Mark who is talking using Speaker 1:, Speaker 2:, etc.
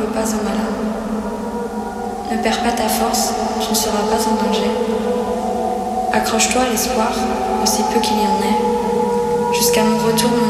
Speaker 1: parle pas au malin. Ne perds pas ta force, tu ne seras pas en danger. Accroche-toi à l'espoir, aussi peu qu'il y en ait. Jusqu'à mon retour,